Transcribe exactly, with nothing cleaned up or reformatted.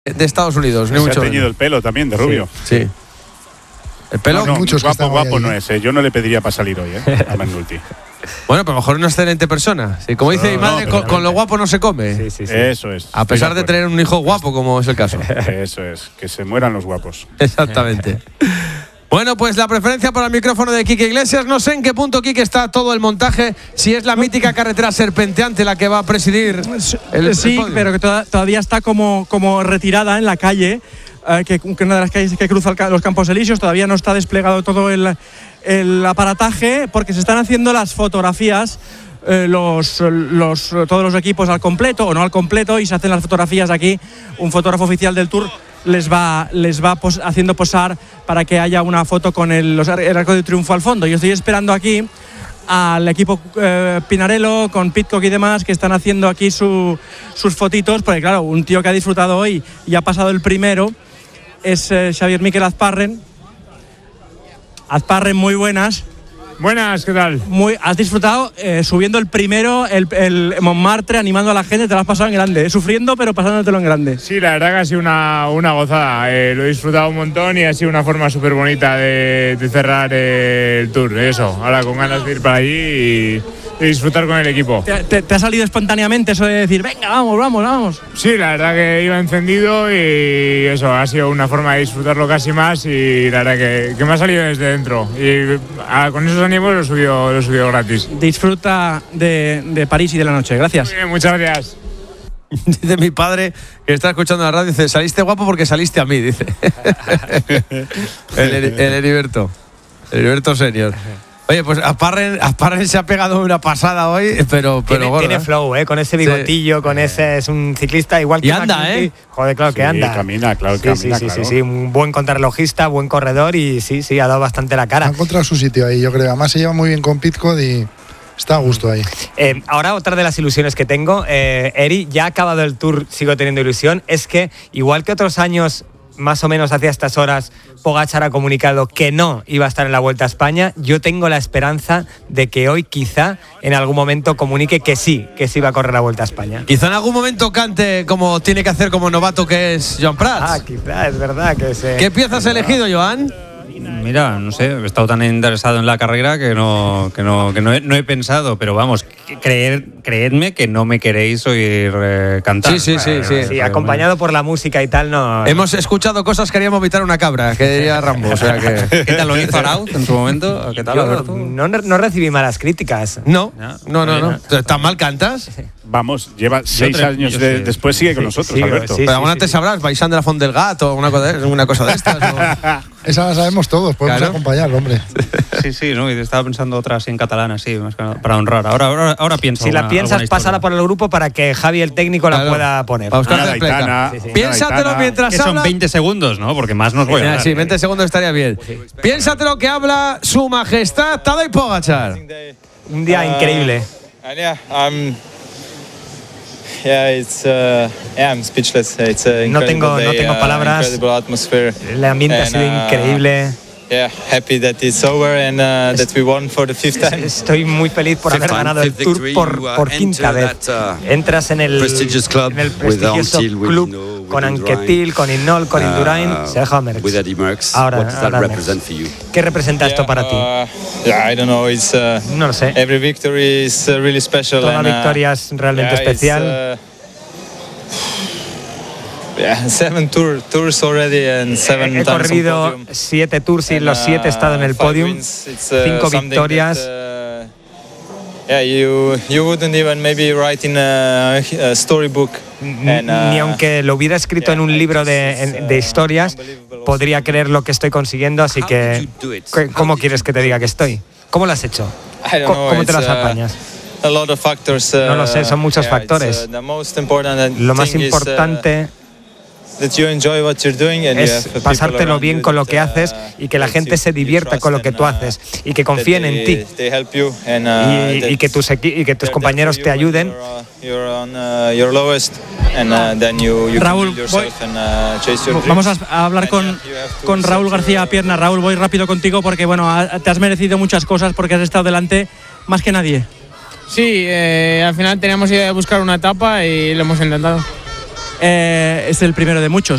de Estados Unidos. Se ha teñido el pelo también de rubio. Sí. sí. El pelo. No, no, muchos guapo, guapo ahí, no es. Eh. Yo no le pediría para salir hoy, ¿eh? A McNulty. Bueno, pero a lo mejor es una excelente persona. Sí, como dice no, mi madre, no, con, con lo guapo no se come. Sí, sí, sí. Eso es. A pesar de, de tener un hijo guapo, como es el caso. Eso es. Que se mueran los guapos. Exactamente. Bueno, pues la preferencia para el micrófono de Quique Iglesias. No sé en qué punto, Quique, está todo el montaje. Si es la mítica carretera serpenteante la que va a presidir el, Sí, el pero que toda, todavía está como, como retirada en la calle, eh, que, que una de las calles que cruza el, los Campos Elíseos. Todavía no está desplegado todo el, el aparataje, porque se están haciendo las fotografías, eh, los, los, todos los equipos al completo o no al completo, y se hacen las fotografías aquí. Un fotógrafo oficial del Tour les va, les va pos, haciendo posar para que haya una foto con el, los, el arco de triunfo al fondo. Yo estoy esperando aquí al equipo eh, Pinarello con Pidcock y demás, que están haciendo aquí su, sus fotitos, porque claro, un tío que ha disfrutado hoy y ha pasado el primero es eh, Xavier Miquel Azparren. Azparren, muy buenas. Buenas, ¿qué tal? Muy, has disfrutado eh, subiendo el primero, el, el Montmartre, animando a la gente, te lo has pasado en grande, eh, sufriendo pero pasándotelo en grande. Sí, la verdad que ha sido una, una gozada, eh, lo he disfrutado un montón y ha sido una forma súper bonita de, de cerrar eh, el Tour, eso, ahora con ganas de ir para allí y, y disfrutar con el equipo. ¿Te, te, ¿Te ha salido espontáneamente eso de decir, venga, vamos, vamos, vamos? Sí, la verdad que iba encendido y eso, ha sido una forma de disfrutarlo casi más y la verdad que, que me ha salido desde dentro y a, con esos ánimos lo he subido, lo he subido gratis. Disfruta de, de París y de la noche, gracias. Muy bien, muchas gracias. Dice mi padre, que está escuchando la radio, dice, saliste guapo porque saliste a mí, dice. el, el Heriberto. El Heriberto senior. Oye, pues Azparren, Azparren se ha pegado una pasada hoy, pero, pero tiene, gorda. tiene flow, ¿eh? Con ese bigotillo, sí. Con ese, es un ciclista igual que y anda, McNulty. ¿Eh? Joder, claro sí, que anda. camina, claro, sí, camina, sí, claro. Sí, sí, sí, un buen contrarrelojista, buen corredor y sí, sí, ha dado bastante la cara. Ha encontrado su sitio ahí, yo creo. Además se lleva muy bien con Pidcock y está a gusto ahí. Eh, ahora otra de las ilusiones que tengo, eh, Eri, ya ha acabado el Tour, sigo teniendo ilusión, es que igual que otros años, más o menos hacia estas horas, Pogačar ha comunicado que no iba a estar en la Vuelta a España. Yo tengo la esperanza de que hoy quizá en algún momento comunique que sí, que sí va a correr la Vuelta a España. Quizá en algún momento cante como tiene que hacer como novato que es Joan Prats. Ah, quizá, es verdad que se... ¿Qué pieza has elegido, Joan? Mira, no sé, he estado tan interesado en la carrera que no, que no, que no, he, no he pensado, pero vamos, creer, creedme que no me queréis oír eh, cantar. Sí, sí, sí, sí. Sí, acompañado por la música y tal, no. Hemos escuchado cosas que haríamos vomitar una cabra, que diría Rambo. O sea que... ¿Qué tal lo hizo Arauz en su momento? ¿Qué tal, Yo, Alberto? No, no recibí malas críticas. No, no, no, no. no. ¿Tan mal cantas? Vamos, lleva seis tre- años yo de, sí. después sigue Sí, con nosotros, sí, Alberto. sí, Pero alguna sí, te sí. sabrás, Baixán de la Font del Gato, una cosa de, una cosa de estas. ¿No? Esa la sabemos todos, podemos Claro. acompañarlo, hombre. Sí, sí, no, y estaba pensando otra así en catalán, así, más que nada, para honrar. Ahora, ahora, ahora pienso. Si la alguna- piensas, alguna historia. pásala por el grupo para que Javi, el técnico, la Claro. pueda poner. Para buscar Una explica. Aitana, Sí, sí. una Piénsatelo Aitana. mientras Que son habla. veinte segundos, ¿no? Porque más nos voy a Mira, hablar. sí, veinte segundos estaría bien. Piénsatelo que habla su majestad Tadej Pogačar. Un día increíble. And yeah, I'm. Yeah, it's. Uh, yeah, I'm speechless. It's a No incredible tengo- no day, tengo uh, palabras. Incredible atmosphere. El ambiente ha And, sido uh, increíble. Yeah, happy that it's over and uh, that we won for the fifth time. Estoy muy feliz por haber ganado el Tour por, por quinta vez. Entras en el, en el prestigioso club con Anquetil, con Hinault, con Indurain, Sergio Merckx. Ahora, ahora Merckx. ¿Qué representa esto para ti? Uh, yeah, I don't know. It's. Uh, No lo sé. Every victory is uh, really special. Toda and, uh, victoria es realmente yeah, it's, especial. uh, Yeah, seven tour, tours already and seven He times on corrido podium. siete tours y And, los siete he estado en el uh, five podium. wins. It's, uh, Cinco something victorias. that, uh, yeah, you you wouldn't even maybe write in a, a storybook. And, uh, Ni aunque lo hubiera escrito en un libro de, en- de historias, podría creer lo que estoy consiguiendo. Así que, ¿qué- ¿cómo quieres que te diga que estoy? ¿Cómo lo has hecho? I don't Co- know, ¿Cómo te it's, las uh, apañas? A lot of factors, uh, No lo sé, son muchos yeah, it's, factores. uh, the most important Lo más thing is, uh, importante that you enjoy what you're doing and you es have people pasártelo around bien you con lo that, que uh, haces y que la that gente you- se you divierta trust con lo que and, tú uh, haces y que that confíen en they- ti they help you and, uh, y, y that que tus, equi- y que tus they're compañeros there te for you when ayuden. You're, uh, you're on uh, your lowest and uh, then you, you Raúl, can build yourself and uh, chase your dreams. Vamos a, a hablar con, And, yeah, you have to con Raúl set García your- Pierna. Raúl, voy rápido contigo porque bueno, ha- te has merecido muchas cosas porque has estado delante más que nadie. Sí, eh, al final teníamos idea de buscar una etapa y lo hemos intentado. Eh, es el primero de muchos.